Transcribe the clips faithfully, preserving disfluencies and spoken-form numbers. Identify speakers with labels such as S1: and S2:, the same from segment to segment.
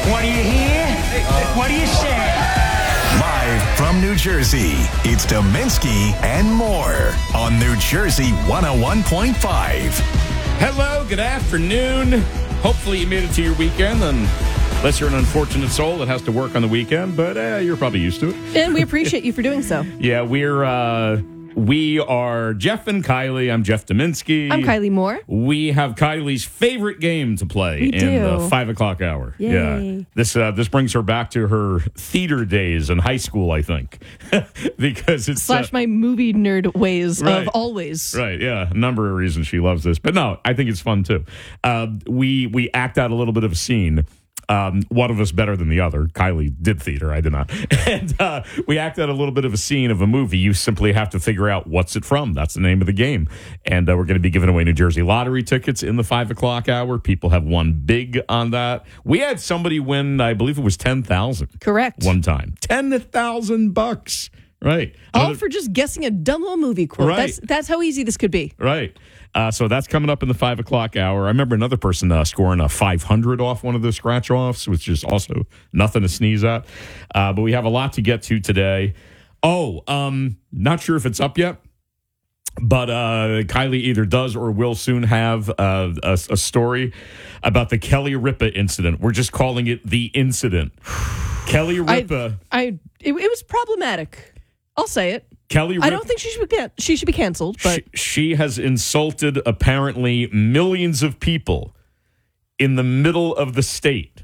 S1: What do you hear? What do you say?
S2: Live from New Jersey, it's Dominski and more on New Jersey one oh one point five.
S3: Hello, good afternoon. Hopefully you made it to your weekend, and unless you're an unfortunate soul that has to work on the weekend, but uh, you're probably used to it.
S4: And we appreciate you for doing so.
S3: Yeah, we're uh, we are Jeff and Kylie. I'm Jeff Dominski.
S4: I'm Kylie Moore.
S3: We have Kylie's favorite game to play
S4: We
S3: in
S4: do.
S3: the five o'clock hour.
S4: Yay.
S3: Yeah, this uh, this brings her back to her theater days in high school, I think, because it's
S4: Slash
S3: uh,
S4: my movie nerd ways
S3: Right.
S4: of always.
S3: Right, yeah. A number of reasons she loves this. But no, I think it's fun, too. Uh, we we act out a little bit of a scene. Um, one of us better than the other. Kylie did theater. I did not. And uh, we act out a little bit of a scene of a movie. You simply have to figure out what's it from. That's the name of the game. And uh, we're going to be giving away New Jersey lottery tickets in the five o'clock hour. People have won big on that. We had somebody win, I believe it was ten thousand
S4: Correct.
S3: one time. ten thousand bucks. Right.
S4: All
S3: Another-
S4: for just guessing a dumb little movie quote.
S3: Right.
S4: That's that's how easy this could be.
S3: Right. Uh, so that's coming up in the five o'clock hour. I remember another person uh, scoring a five hundred off one of the scratch offs, which is also nothing to sneeze at. Uh, but we have a lot to get to today. Oh, um, not sure if it's up yet, but uh, Kylie either does or will soon have uh, a, a story about the Kelly Ripa incident. We're just calling it the incident. Kelly Ripa.
S4: I, I it, it was problematic. I'll say it.
S3: Kelly Ripa.
S4: I don't think she should be can- she should be canceled, but
S3: She, she has insulted apparently millions of people in the middle of the state.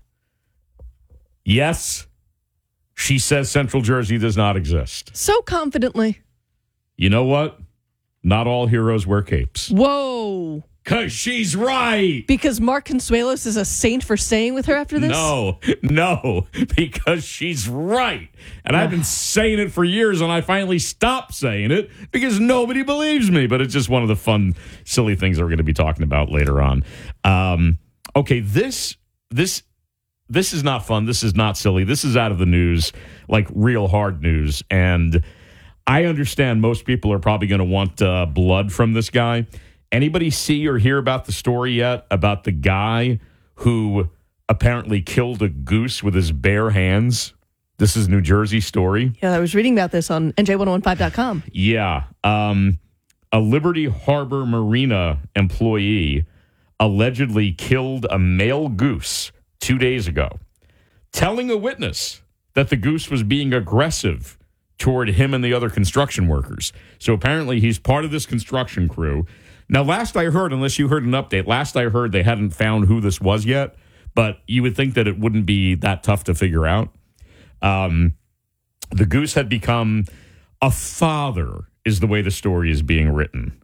S3: Yes, she says Central Jersey does not exist.
S4: so confidently.
S3: You know what? Not all heroes wear capes.
S4: Whoa.
S3: Because she's right.
S4: Because Mark Consuelos is a saint for staying with her after this?
S3: No, no, because she's right. And I've been saying it for years, and I finally stopped saying it because nobody believes me. But it's just one of the fun, silly things that we're going to be talking about later on. Um, okay, this this this is not fun. This is not silly. This is out of the news, like real hard news. And I understand most people are probably going to want uh, blood from this guy. Anybody see or hear about the story yet about the guy who apparently killed a goose with his bare hands? This is New Jersey story.
S4: Yeah, I was reading about this on N J ten fifteen dot com.
S3: Yeah. Um, a Liberty Harbor Marina employee allegedly killed a male goose two days ago, telling a witness that the goose was being aggressive toward him and the other construction workers. So apparently he's part of this construction crew. Now, last I heard, unless you heard an update, last I heard they hadn't found who this was yet, but you would think that it wouldn't be that tough to figure out. Um, the goose had become a father, is the way the story is being written.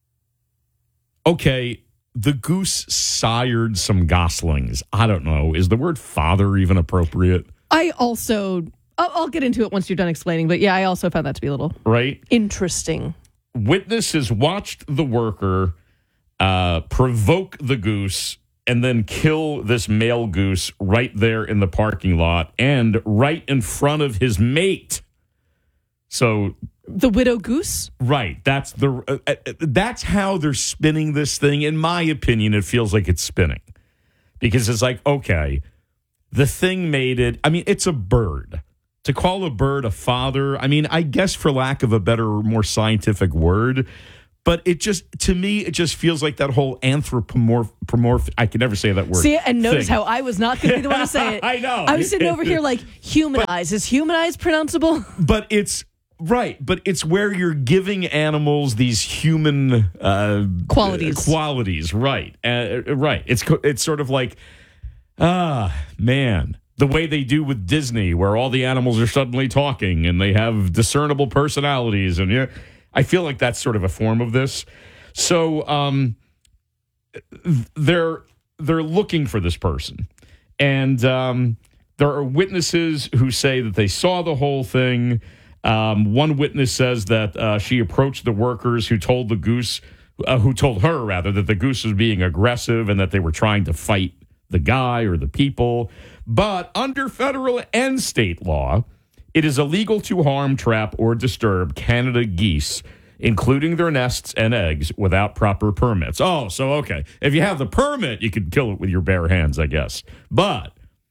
S3: Okay, the goose sired some goslings. I don't know. Is the word father even appropriate?
S4: I also, I'll, I'll get into it once you're done explaining, but yeah, I also found that to be a little
S3: Right?
S4: interesting.
S3: Witnesses watched the worker uh, provoke the goose and then kill this male goose right there in the parking lot and right in front of his mate. So,
S4: The widow goose?
S3: right, that's the uh, uh, that's how they're spinning this thing. In my opinion, it feels like it's spinning because it's like, okay, the thing made it. I mean, it's a bird. To call a bird a father, I mean, I guess for lack of a better, more scientific word, but it just, to me, it just feels like that whole anthropomorph, I can never say that word.
S4: See, and notice
S3: thing.
S4: how I was not going to be the one to say it.
S3: I know.
S4: I was sitting over here like, humanize. Is humanize pronounceable?
S3: But it's, right, but it's where you're giving animals these human uh,
S4: Qualities.
S3: uh, qualities, right. Uh, right. It's, co- it's sort of like, ah, man. The way they do with Disney, where all the animals are suddenly talking and they have discernible personalities. And yeah, I feel like that's sort of a form of this. So um, they're they're looking for this person. And um, there are witnesses who say that they saw the whole thing. Um, one witness says that uh, she approached the workers who told the goose, uh, who told her, rather, that the goose was being aggressive and that they were trying to fight the guy or the people. But under federal and state law, it is illegal to harm, trap, or disturb Canada geese, including their nests and eggs, without proper permits. Oh, so, okay. If you have the permit, you could kill it with your bare hands, I guess. But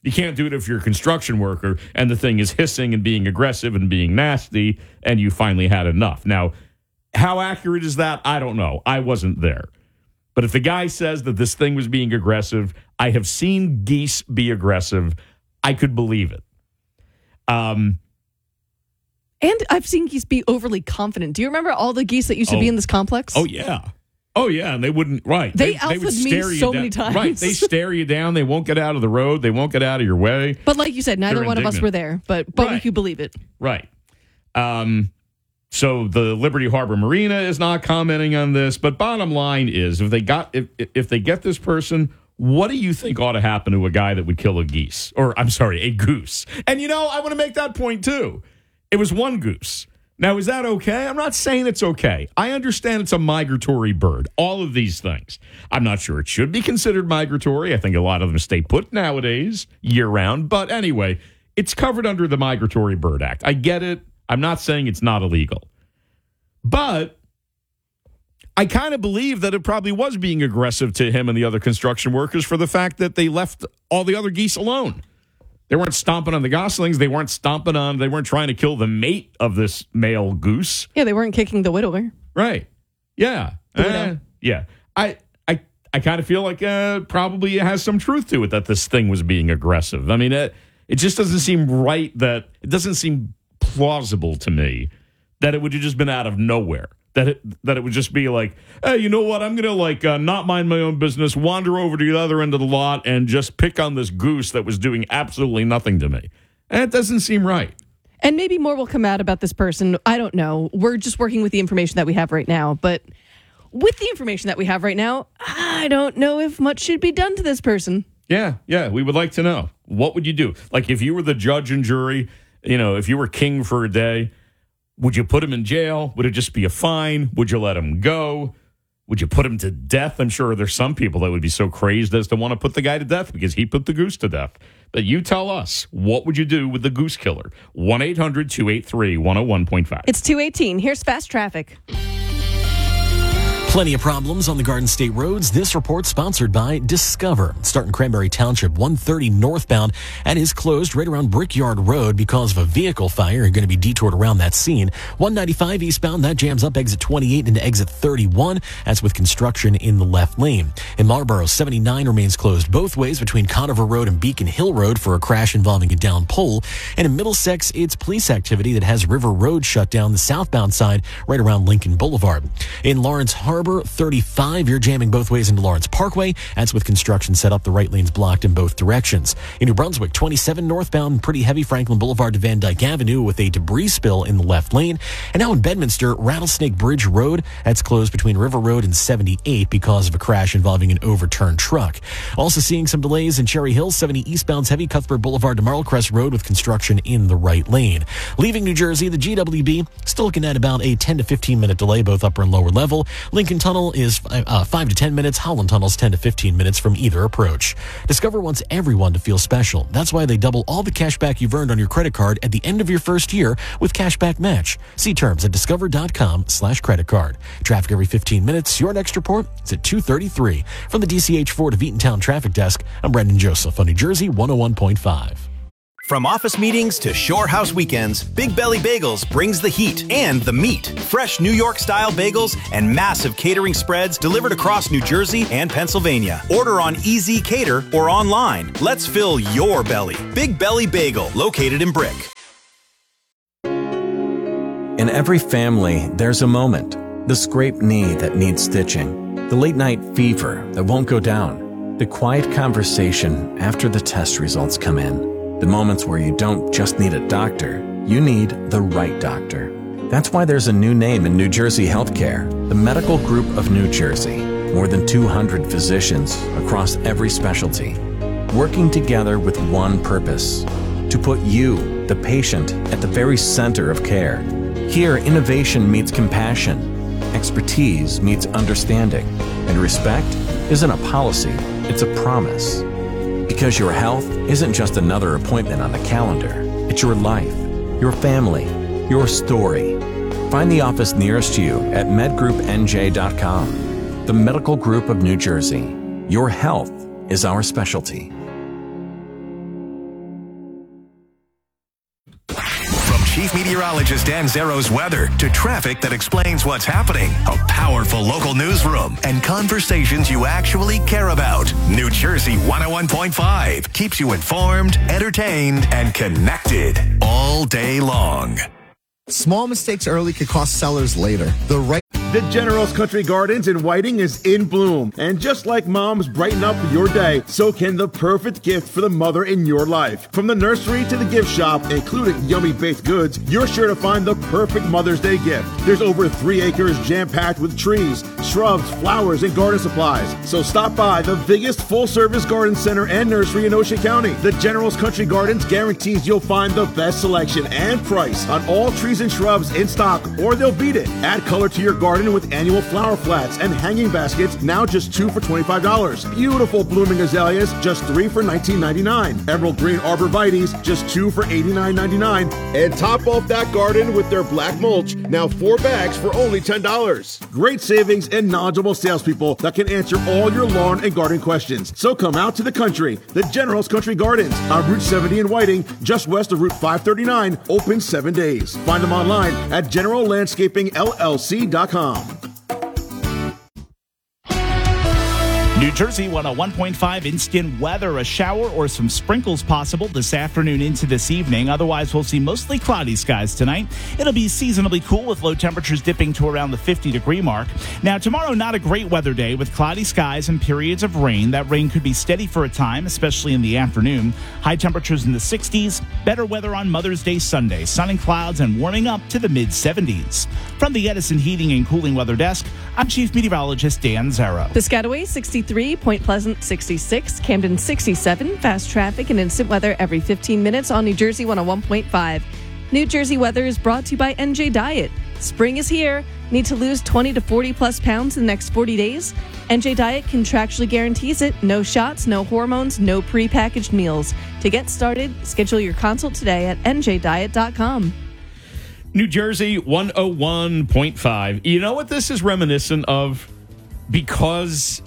S3: You can't do it if you're a construction worker and the thing is hissing and being aggressive and being nasty and you finally had enough. Now, how accurate is that? I don't know. I wasn't there. But if the guy says that this thing was being aggressive, I have seen geese be aggressive. I could believe it. Um,
S4: and I've seen geese be overly confident. Do you remember all the geese that used to
S3: oh,
S4: be in this complex?
S3: Oh, yeah. Oh, yeah, and they wouldn't, right.
S4: They,
S3: they
S4: alphaed
S3: would
S4: me
S3: stare you
S4: so
S3: down.
S4: many times.
S3: Right, they stare you down. They won't get out of the road. They won't get out of your way.
S4: But like you said, neither
S3: They're
S4: one
S3: indignant.
S4: of us were there, but but we
S3: Right.
S4: could believe it.
S3: Right. Um, so the Liberty Harbor Marina is not commenting on this, but bottom line is, if they got if if they get this person, what do you think ought to happen to a guy that would kill a geese? Or, I'm sorry, a goose. And, you know, I want to make that point, too. It was one goose. Now, is that okay? I'm not saying it's okay. I understand it's a migratory bird, all of these things. I'm not sure it should be considered migratory. I think a lot of them stay put nowadays, year-round. But anyway, it's covered under the Migratory Bird Act. I get it. I'm not saying it's not illegal. But I kind of believe that it probably was being aggressive to him and the other construction workers for the fact that they left all the other geese alone. They weren't stomping on the goslings. They weren't stomping on, they weren't trying to kill the mate of this male goose.
S4: Yeah, they weren't kicking the widower.
S3: Right. Yeah.
S4: The
S3: Uh,
S4: widow.
S3: yeah. I I I kind of feel like uh, probably it has some truth to it that this thing was being aggressive. I mean, it, it just doesn't seem right that, it doesn't seem plausible to me that it would have just been out of nowhere. That it, that it would just be like, hey, you know what? I'm going to like uh, not mind my own business, wander over to the other end of the lot and just pick on this goose that was doing absolutely nothing to me. And it doesn't seem right.
S4: And maybe more will come out about this person. I don't know. We're just working with the information that we have right now. But with the information that we have right now, I don't know if much should be done to this person.
S3: Yeah, yeah. We would like to know. What would you do? Like if you were the judge and jury, you know, if you were king for a day, would you put him in jail? Would it just be a fine? Would you let him go? Would you put him to death? I'm sure there's some people that would be so crazed as to want to put the guy to death because he put the goose to death. But you tell us, what would you do with the goose killer? one eight hundred two eight three one oh one point five.
S4: It's two eighteen. Here's fast traffic.
S5: Plenty of problems on the Garden State roads. This report sponsored by Discover. Starting Cranberry Township, one thirty northbound, and is closed right around Brickyard Road because of a vehicle fire. You're going to be detoured around that scene. one ninety-five eastbound, that jams up exit twenty-eight into exit thirty-one. That's with construction in the left lane. In Marlboro, seventy-nine remains closed both ways between Conover Road and Beacon Hill Road for a crash involving a downed pole. And in Middlesex, it's police activity that has River Road shut down the southbound side right around Lincoln Boulevard. In Lawrence Harbor, thirty-five, you're jamming both ways into Lawrence Parkway. That's with construction set up. The right lane's blocked in both directions. In New Brunswick, twenty-seven northbound, pretty heavy Franklin Boulevard to Van Dyke Avenue with a debris spill in the left lane. And now in Bedminster, Rattlesnake Bridge Road, that's closed between River Road and seventy-eight because of a crash involving an overturned truck. Also seeing some delays in Cherry Hill, seventy eastbound's heavy Cuthbert Boulevard to Marlcrest Road with construction in the right lane. Leaving New Jersey, the G W B still looking at about a ten to fifteen minute delay, both upper and lower level. Lincoln Tunnel is uh, five to ten minutes. Holland Tunnel's ten to fifteen minutes from either approach. Discover wants everyone to feel special. That's why they double all the cash back you've earned on your credit card at the end of your first year with Cashback Match. See terms at discover.com slash credit card. Traffic every fifteen minutes. Your next report is at two thirty-three. From the D C H Ford of Eatontown Traffic Desk, I'm Brendan Joseph on New Jersey one oh one point five.
S6: From office meetings to shore house weekends, Big Belly Bagels brings the heat and the meat. Fresh New York-style bagels and massive catering spreads delivered across New Jersey and Pennsylvania. Order on Easy Cater or online. Let's fill your belly. Big Belly Bagel, located in Brick.
S7: In every family, there's a moment. The scraped knee that needs stitching. The late-night fever that won't go down. The quiet conversation after the test results come in. The moments where you don't just need a doctor, you need the right doctor. That's why there's a new name in New Jersey healthcare, the Medical Group of New Jersey. More than two hundred physicians across every specialty, working together with one purpose, to put you, the patient, at the very center of care. Here, innovation meets compassion, expertise meets understanding, and respect isn't a policy, it's a promise. Because your health isn't just another appointment on the calendar. It's your life, your family, your story. Find the office nearest you at med group n j dot com. The Medical Group of New Jersey. Your health is our specialty.
S2: Chief Meteorologist Dan Zero's weather to traffic that explains what's happening, a powerful local newsroom, and conversations you actually care about. New Jersey one oh one point five keeps you informed, entertained, and connected all day long.
S8: Small mistakes early could cost sellers later. The right
S9: The General's Country Gardens in Whiting is in bloom. And just like moms brighten up your day, so can the perfect gift for the mother in your life. From the nursery to the gift shop, including yummy baked goods, you're sure to find the perfect Mother's Day gift. There's over three acres jam-packed with trees, shrubs, flowers, and garden supplies. So stop by the biggest full-service garden center and nursery in Ocean County. The General's Country Gardens guarantees you'll find the best selection and price on all trees and shrubs in stock, or they'll beat it. Add color to your garden with annual flower flats and hanging baskets, now just two for twenty-five dollars. Beautiful blooming azaleas, just three for nineteen ninety-nine. Emerald green arborvitaes, just two for eighty-nine ninety-nine. And top off that garden with their black mulch, now four bags for only ten dollars. Great savings and knowledgeable salespeople that can answer all your lawn and garden questions. So come out to the country, the General's Country Gardens on Route seventy in Whiting, just west of Route five thirty-nine, open seven days. Find them online at general landscaping L L C dot com.
S1: New Jersey one oh one point five instant weather. A shower or some sprinkles possible this afternoon into this evening. Otherwise, we'll see mostly cloudy skies tonight. It'll be seasonably cool with low temperatures dipping to around the fifty degree mark. Now, tomorrow, not a great weather day with cloudy skies and periods of rain. That rain could be steady for a time, especially in the afternoon. High temperatures in the sixties. Better weather on Mother's Day Sunday. Sun and clouds and warming up to the mid seventies. From the Edison Heating and Cooling Weather Desk, I'm Chief Meteorologist Dan Zero.
S4: Piscataway sixty-three, Point Pleasant sixty-six, Camden sixty-seven. Fast traffic and instant weather every fifteen minutes on New Jersey one oh one point five. New Jersey weather is brought to you by N J Diet. Spring is here. Need to lose twenty to forty plus pounds in the next forty days? N J Diet contractually guarantees it. No shots, no hormones, no prepackaged meals. To get started, schedule your consult today at N J diet dot com.
S3: New Jersey one oh one point five. You know what this is reminiscent of? Because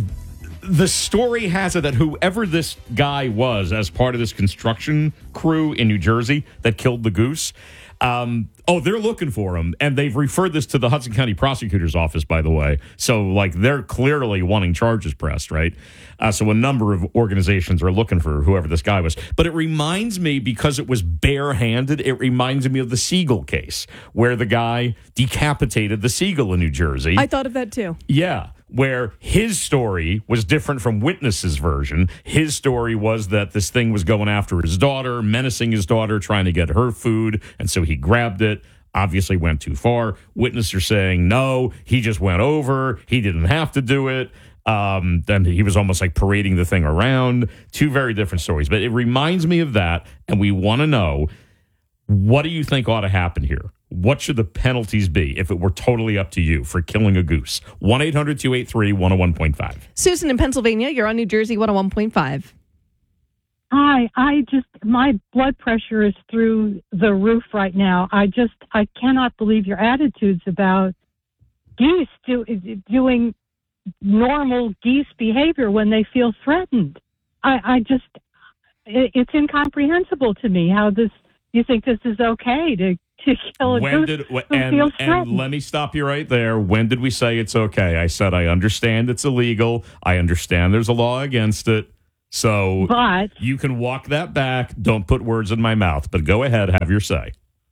S3: the story has it that whoever this guy was as part of this construction crew in New Jersey that killed the goose, um, oh, they're looking for him. And they've referred this to the Hudson County Prosecutor's Office, by the way. So, like, they're clearly wanting charges pressed, right? Uh, so a number of organizations are looking for whoever this guy was. But it reminds me, because it was barehanded, it reminds me of the Siegel case, where the guy decapitated the Siegel in New Jersey.
S4: I thought of that, too.
S3: Yeah, where his story was different from witness's version. His story was that this thing was going after his daughter, menacing his daughter, trying to get her food, and so he grabbed it. Obviously went too far. Witnesses are saying, no, he just went over. He didn't have to do it. Um, then he was almost like parading the thing around. Two very different stories. But it reminds me of that, and we want to know, what do you think ought to happen here? What should the penalties be if it were totally up to you for killing a goose? one eight hundred two eight three one oh one point five.
S4: Susan in Pennsylvania, you're on New Jersey one oh one point five.
S10: Hi, I just, my blood pressure is through the roof right now. I just, I cannot believe your attitudes about geese do, doing normal geese behavior when they feel threatened. I, I just, it, it's incomprehensible to me how this, you think this is okay to, to kill a
S3: when
S10: goose
S3: did,
S10: who
S3: and,
S10: feels
S3: and
S10: threatened.
S3: let me stop you right there. When did we say it's okay? I said I understand it's illegal. I understand there's a law against it. So
S10: But
S3: you can walk that back. Don't put words in my mouth, but go ahead, have your say.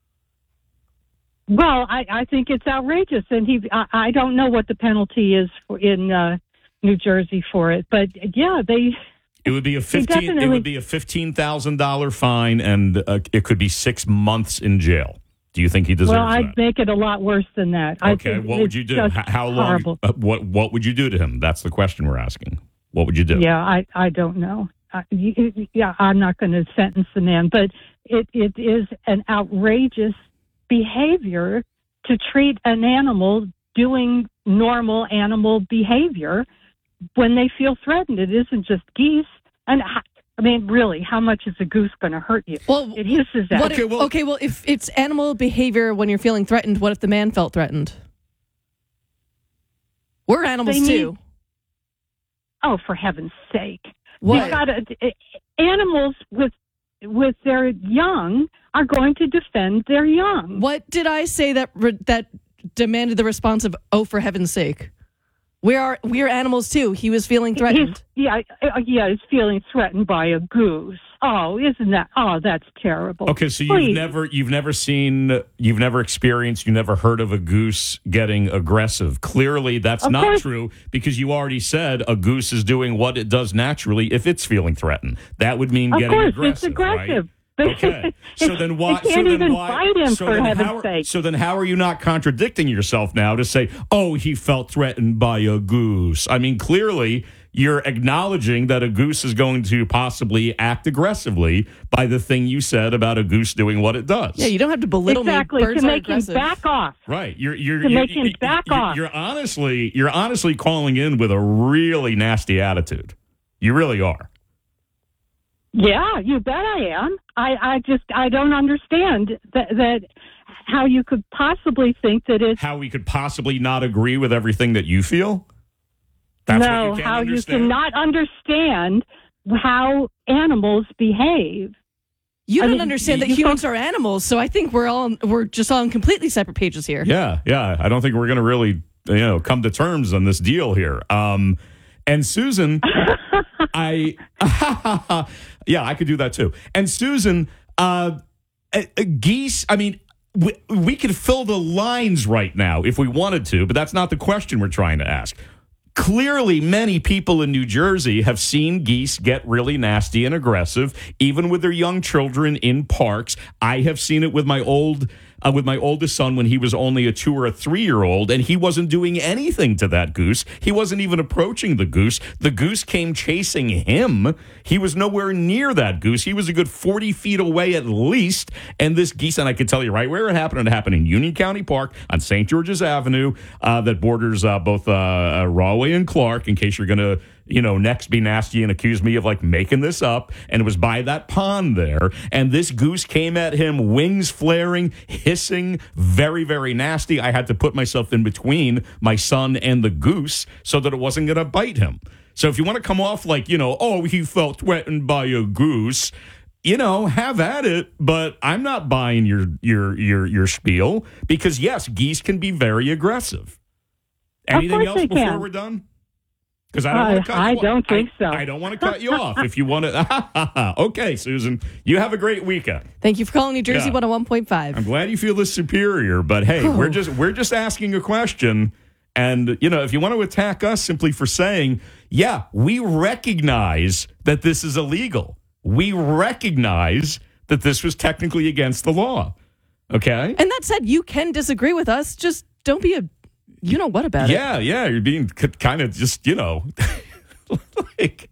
S10: Well, I, I think it's outrageous, and he. I, I don't know what the penalty is for, in uh, New Jersey for it, but yeah, they.
S3: It would be a fifteen. It
S10: definitely-
S3: would be a fifteen thousand dollar fine, and uh, it could be six months in jail. Do you think he deserves
S10: Well, I'd
S3: that?
S10: make it a lot worse than that. I
S3: Okay,
S10: think
S3: what would
S10: it's
S3: you do?
S10: just
S3: H- How long?
S10: horrible.
S3: Uh, what What would you do to him? That's the question we're asking. What would you do?
S10: Yeah, I, I don't know. I, y- yeah, I'm not going to sentence the man, but it, it is an outrageous behavior to treat an animal doing normal animal behavior when they feel threatened. It isn't just geese. And I, I mean, really, how much is a goose going to hurt you?
S4: Well,
S10: it hisses at
S4: What
S10: you.
S4: if, okay, well, if it's animal behavior when you're feeling threatened, what if the man felt threatened? We're animals,
S10: They need-
S4: too.
S10: Oh, for heaven's sake.
S4: What?
S10: We've got a, animals with with their young. are going to defend their young.
S4: What did I say that re- that demanded the response of, oh, for heaven's sake? We are we are animals too. He was feeling threatened.
S10: He's, yeah, uh, yeah, he's feeling threatened by a goose. Oh, isn't that? Oh, that's terrible.
S3: Okay, so
S10: Please.
S3: you've never you've never seen, you've never experienced, you never heard of a goose getting aggressive. Clearly, that's
S10: Of
S3: not
S10: course.
S3: true because you already said a goose is doing what it does naturally if it's feeling threatened. That would mean
S10: Of
S3: getting
S10: course,
S3: aggressive.
S10: it's aggressive.
S3: Right? Okay. So then why?
S10: They can't
S3: so
S10: even
S3: then why,
S10: fight him,
S3: so
S10: for
S3: then
S10: heaven's
S3: how,
S10: sake.
S3: So then how are you not contradicting yourself now to say, oh, he felt threatened by a goose? I mean, clearly you're acknowledging that a goose is going to possibly act aggressively by the thing you said about a goose doing what it does.
S4: Yeah, you don't have to belittle
S10: Exactly,
S4: me. Birds
S10: to
S4: are
S10: make him
S4: aggressive.
S10: back off.
S3: Right. You're you're
S10: To
S3: you're,
S10: make him
S3: you're-
S10: back
S3: you're-
S10: off.
S3: You're honestly you're honestly calling in with a really nasty attitude. You really are.
S10: Yeah, you bet I am. I, I just I don't understand that that how you could possibly think that it's
S3: How we could possibly not agree with everything that you feel? That's what
S10: no
S3: you can't
S10: how
S3: understand?
S10: you cannot understand how animals behave.
S4: You
S10: I
S4: don't
S10: mean,
S4: understand that
S10: you
S4: humans are animals, so I think we're all we're just on completely separate pages here.
S3: Yeah, yeah. I don't think we're going to really, you know, come to terms on this deal here. Um, and Susan, I, yeah, I could do that too. And Susan, uh, uh, geese. I mean, we, we could fill the lines right now if we wanted to, but that's not the question we're trying to ask. Clearly, many people in New Jersey have seen geese get really nasty and aggressive, even with their young children in parks. I have seen it with my old, uh, with my oldest son when he was only a two or a three-year-old, and he wasn't doing anything to that goose. He wasn't even approaching the goose. The goose came chasing him. He was nowhere near that goose. He was a good forty feet away at least, and this geese, and I can tell you right where it happened. It happened in Union County Park on Saint George's Avenue uh, that borders uh, both uh, uh, Rahway and Clark, in case you're going to, you know, next be nasty and accuse me of like making this up. And it was by that pond there. And this goose came at him, wings flaring, hissing, very, very nasty. I had to put myself in between my son and the goose so that it wasn't going to bite him. So if you want to come off like, you know, oh, he felt threatened by a goose, you know, have at it, but I'm not buying your your your your spiel because yes, geese can be very aggressive. Anything
S10: course
S3: else
S10: they
S3: before
S10: can.
S3: we're done? Because I don't
S10: Uh,
S3: want to cut
S10: I
S3: you
S10: don't
S3: off.
S10: think
S3: I,
S10: so.
S3: I don't want to cut you off. If you want to, okay, Susan, you have a great weekend.
S4: Thank you for calling New Jersey
S3: Yeah.
S4: one oh one point five.
S3: I'm glad you feel this superior, but hey, we're just we're just asking a question. And, you know, if you want to attack us simply for saying, yeah, we recognize that this is illegal. We recognize that this was technically against the law. Okay?
S4: And that said, you can disagree with us. Just don't be a you know what about it.
S3: Yeah, yeah. You're being c- kind of just, you know, like,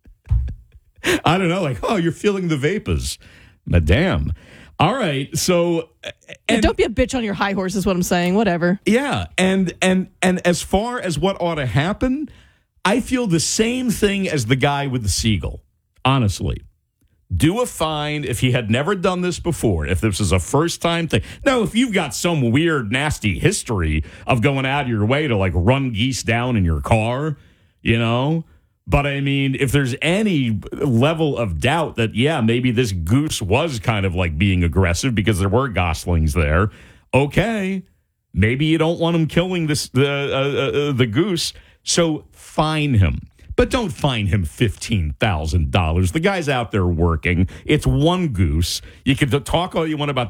S3: I don't know, like, oh, you're feeling the vapors. Madame. All right. So,
S4: Yeah,
S3: and
S4: don't be a bitch on your high horse is what I'm saying. Whatever.
S3: yeah, and and and as far as what ought to happen, I feel the same thing as the guy with the seagull. Honestly, do a fine if he had never done this before. If this is a first time thing. No, if you've got some weird, nasty history of going out of your way to like run geese down in your car, you know. But I mean, if there's any level of doubt that, yeah, maybe this goose was kind of like being aggressive because there were goslings there, okay, maybe you don't want him killing this the uh, uh, the goose, so fine him. But don't fine him fifteen thousand dollars. The guy's out there working. It's one goose. You can talk all you want about the